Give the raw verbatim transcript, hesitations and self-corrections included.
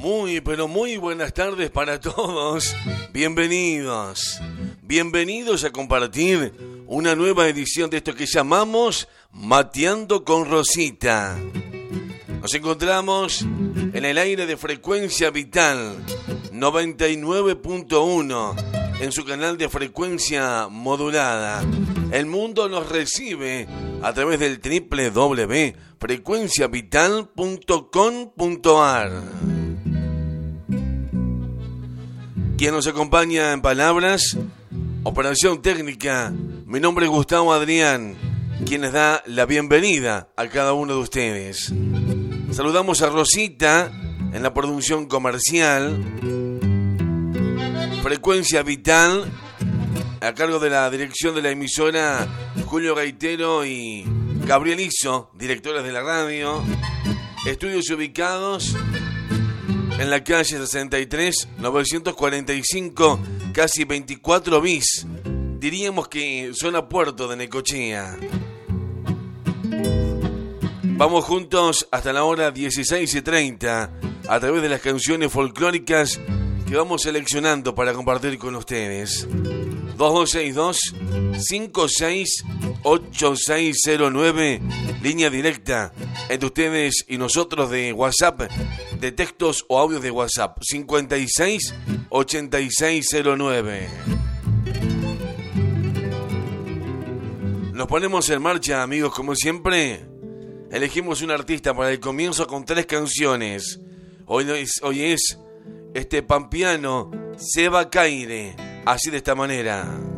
Muy, pero muy buenas tardes para todos. Bienvenidos. Bienvenidos a compartir una nueva edición de esto que llamamos Mateando con Rosita. Nos encontramos en el aire de Frecuencia Vital noventa y nueve punto uno en su canal de frecuencia modulada. El mundo nos recibe a través del doble u doble u doble u punto frecuencia vital punto com punto a r. Quien nos acompaña en palabras, operación técnica, mi nombre es Gustavo Adrián, quien les da la bienvenida a cada uno de ustedes. Saludamos a Rosita en la producción comercial, Frecuencia Vital, a cargo de la dirección de la emisora, Julio Gaitero y Gabriel Iso, directores de la radio. Estudios ubicados en la calle sesenta y tres, novecientos cuarenta y cinco, casi veinticuatro bis. Diríamos que zona puerto de Necochea. Vamos juntos hasta la hora dieciséis y treinta a través de las canciones folclóricas que vamos seleccionando para compartir con ustedes. dos dos seis dos, cinco seis ocho seis cero nueve, línea directa entre ustedes y nosotros de WhatsApp, de textos o audios de WhatsApp, cincuenta y seis ochenta y seis cero nueve. Nos ponemos en marcha, amigos, como siempre. Elegimos un artista para el comienzo con tres canciones. Hoy es, hoy es este pampeano Seba Caire, así de esta manera.